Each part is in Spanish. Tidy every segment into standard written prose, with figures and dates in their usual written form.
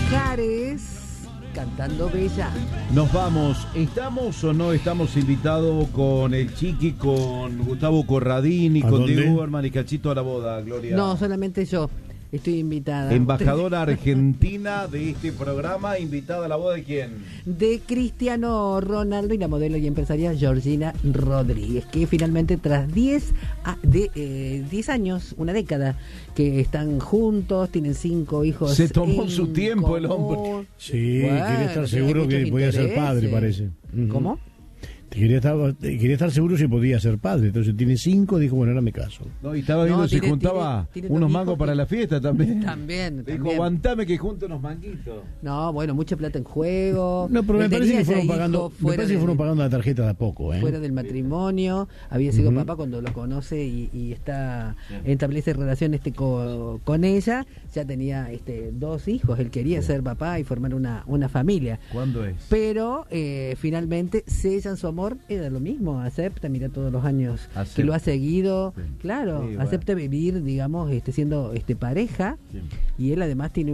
Mijares cantando Bella. Nos vamos. ¿Estamos o no estamos invitados con el Chiqui, con Gustavo Corradini, con Diego Uberman y Cachito a la boda, Gloria? No, solamente yo estoy invitada. Embajadora argentina de este programa, invitada a la boda ¿de quién? De Cristiano Ronaldo y la modelo y empresaria Georgina Rodríguez, que finalmente tras 10 años, una década, que están juntos, tienen 5 hijos. Se tomó su tiempo el hombre. Sí, bueno, quería estar seguro que podía ser padre, parece. ¿Cómo? Quería estar seguro si podía ser padre. Entonces tiene 5, dijo, bueno, ahora me caso. No, y estaba viendo si juntaba unos mangos para la fiesta también. También. Dijo, aguantame que junto unos manguitos. No, bueno, mucha plata en juego. No, pero me parece que fueron pagando la tarjeta de a poco. Fuera del matrimonio. Había sido papá cuando lo conoce y establece relación con ella. Ya tenía 2 hijos. Él quería ser papá y formar una familia. ¿Cuándo es? Pero finalmente sellan su amor. Era lo mismo, acepta, mira todos los años que lo ha seguido, sí. Claro, sí, acepta vivir, digamos, siendo pareja, sí. Y él además tiene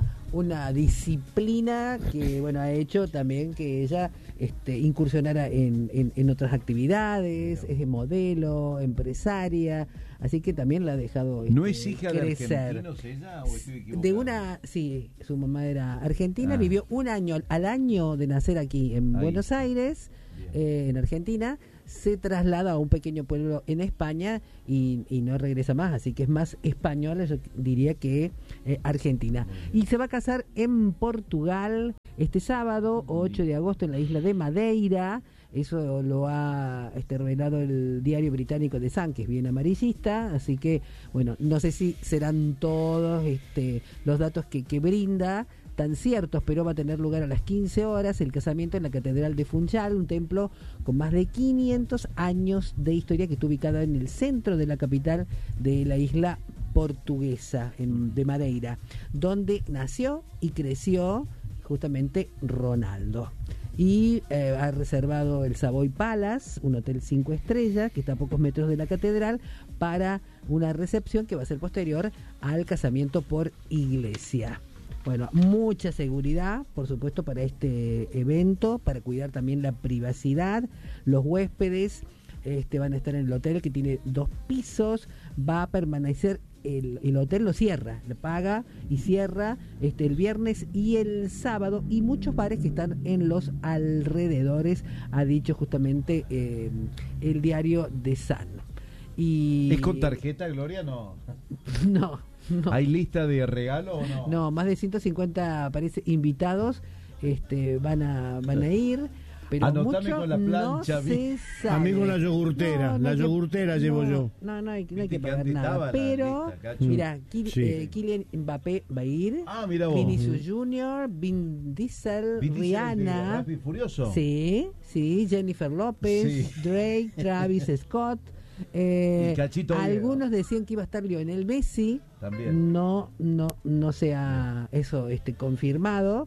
una disciplina que, bueno, ha hecho también que ella incursionara en otras actividades, es modelo, empresaria, así que también la ha dejado ¿No es hija crecer. De argentinos ella o estoy equivocado? De una, sí, su mamá era argentina, vivió un año, al año de nacer aquí en Buenos Aires, en Argentina, se traslada a un pequeño pueblo en España y no regresa más, así que es más española, yo diría, que argentina. Y se va a casar en Portugal este sábado, 8 de agosto, en la isla de Madeira. Eso lo ha revelado el diario británico The Sun, que es bien amarillista, así que, bueno, no sé si serán todos los datos que brinda tan ciertos, pero va a tener lugar a las 15 horas el casamiento en la Catedral de Funchal, un templo con más de 500 años de historia que está ubicada en el centro de la capital de la isla portuguesa de Madeira, donde nació y creció justamente Ronaldo. Y ha reservado el Savoy Palace, un hotel 5 estrellas que está a pocos metros de la catedral, para una recepción que va a ser posterior al casamiento por iglesia. Bueno, mucha seguridad, por supuesto, para este evento, para cuidar también la privacidad. Los huéspedes van a estar en el hotel, que tiene 2 pisos, va a permanecer, el hotel lo cierra, le paga y cierra el viernes y el sábado, y muchos bares que están en los alrededores, ha dicho justamente el diario The Sun. Y ¿es con tarjeta, Gloria? No. No. ¿Hay lista de regalo o no? No, más de 150 parece invitados van a ir, pero anotame con la plancha, no se sabe. A mí con la yogurtera, la yogurtera llevo yo. No hay que pagar nada, pero mira, Kylian Mbappé va a ir, Vinicius Junior, Vin Diesel, Rihanna, Furioso. Sí, Jennifer López, Drake, Travis Scott. Algunos decían que iba a estar Lionel Messi. También. No se ha eso confirmado.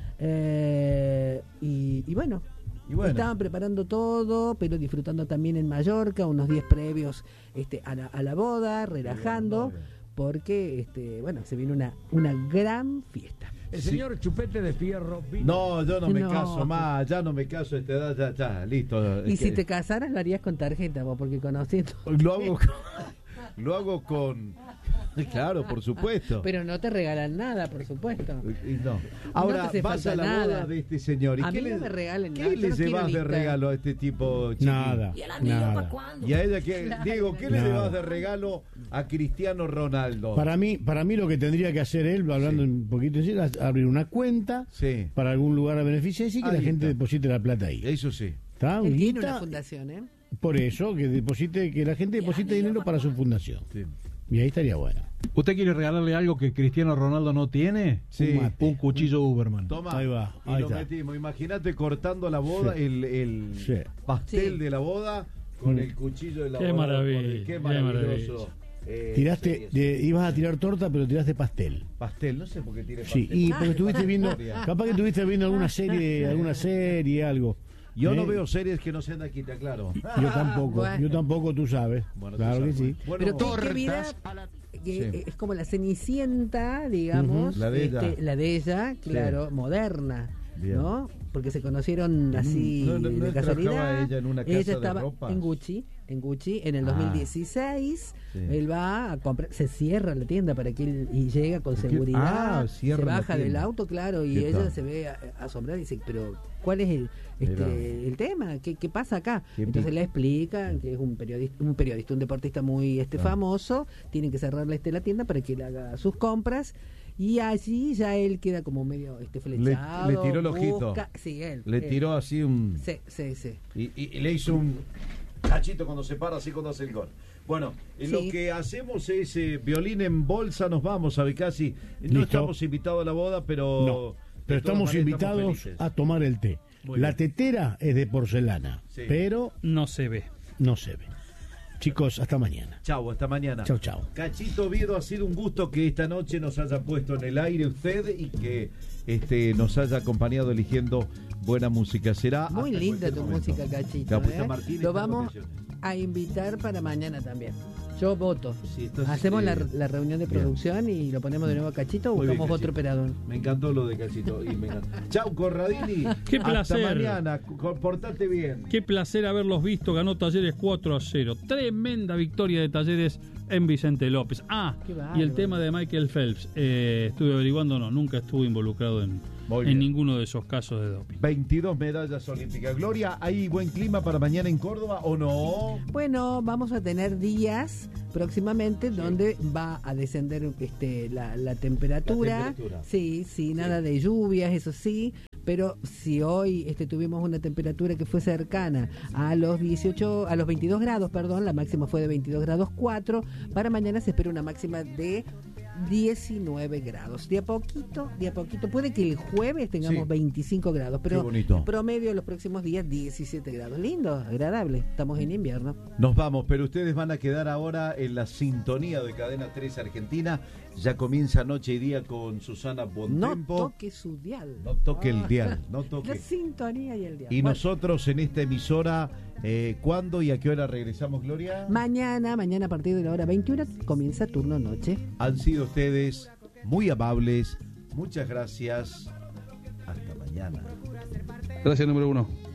Y bueno, estaban preparando todo, pero disfrutando también en Mallorca, unos días previos a la boda, relajando, porque se viene una gran fiesta. El señor Chupete de Fierro vino. No, yo no me caso más, ya no me caso a esta edad, ya, listo. Y si te casaras lo harías con tarjeta, vos, porque conociendo. Lo hago con... Claro, por supuesto. Pero no te regalan nada, por supuesto. No. Ahora no te vas a la boda de este señor. ¿Y a qué mí no me regalen ¿qué nada? le llevas de regalo a este tipo, Chiqui? Nada. ¿Y el anillo para cuándo? Y a ella, Diego, ¿qué le llevas de regalo a Cristiano Ronaldo? Para mí lo que tendría que hacer él, hablando un poquito en serio, es abrir una cuenta para algún lugar a beneficio y que la gente deposite la plata ahí. Eso sí. ¿Está? Él tiene una fundación, Por eso, que la gente deposite dinero para su fundación. Sí. Y ahí estaría bueno. ¿Usted quiere regalarle algo que Cristiano Ronaldo no tiene? Sí. Un cuchillo Uberman. Toma. Ahí va. Y lo metimos. Imagínate cortando la boda, el pastel de la boda con el cuchillo de la boda. Qué maravilla. Qué maravilloso. Ibas a tirar torta, pero tiraste pastel. Pastel, no sé por qué tiré Sí, pastel. y porque estuviste viendo, capaz que estuviste viendo alguna serie, algo. Yo no veo series que no sean de aquí, te aclaro. Yo tampoco, tú sabes. Bueno, claro que sí. Bueno, pero qué vida, es como la Cenicienta, digamos, la de ella, claro, moderna, ¿no? Porque se conocieron así de casualidad. Ella en una casa estaba de ropa. en Gucci en el 2016. Él va a comprar, se cierra la tienda para que él y llega con seguridad, se baja del auto, claro, y ella se ve asombrada y dice, pero ¿cuál es el tema? ¿Qué pasa acá? Entonces le explican que es un periodista, un deportista muy famoso, tienen que cerrarle la tienda para que él haga sus compras. Y allí ya él queda como medio flechado. Le tiró el ojito. Sí, él. Le tiró así un... Sí. Y le hizo un cachito cuando se para, así cuando hace el gol. Bueno, lo que hacemos es violín en bolsa, nos vamos a Becasi. No estamos invitados a la boda, pero... No, pero estamos invitados a tomar el té. La tetera es de porcelana, pero... No se ve. Chicos, hasta mañana. Chau, hasta mañana. Chau. Cachito Oviedo, ha sido un gusto que esta noche nos haya puesto en el aire usted y que nos haya acompañado eligiendo buena música. Será muy linda tu música, Cachito. Martínez, lo vamos a invitar para mañana también. Yo voto. Hacemos la reunión de producción y lo ponemos de nuevo a Cachito o buscamos otro operador. Me encantó lo de Cachito. Chau, Corradini. Qué placer. Hasta mañana. Portate bien. Qué placer haberlos visto. Ganó Talleres 4-0. Tremenda victoria de Talleres en Vicente López. Y el tema de Michael Phelps. Estuve averiguando, nunca estuvo involucrado en ninguno de esos casos de doping. 22 medallas olímpicas. Gloria, ¿hay buen clima para mañana en Córdoba o no? Bueno, vamos a tener días próximamente donde va a descender la temperatura. Sí, nada de lluvias, eso sí. Pero si hoy tuvimos una temperatura que fue cercana a los 22 grados, la máxima fue de 22 grados 4, para mañana se espera una máxima de 19 grados. De a poquito, puede que el jueves tengamos 25 grados, pero en promedio los próximos días 17 grados. Lindo, agradable, estamos en invierno. Nos vamos, pero ustedes van a quedar ahora en la sintonía de Cadena 3 Argentina. Ya comienza Noche y Día con Susana Bontempo. No toque su dial. No toque el dial, no toque. La sintonía y el dial. Y nosotros en esta emisora, ¿cuándo y a qué hora regresamos, Gloria? Mañana a partir de la hora 21 comienza Turno Noche. Han sido ustedes muy amables. Muchas gracias. Hasta mañana. Gracias, número 1.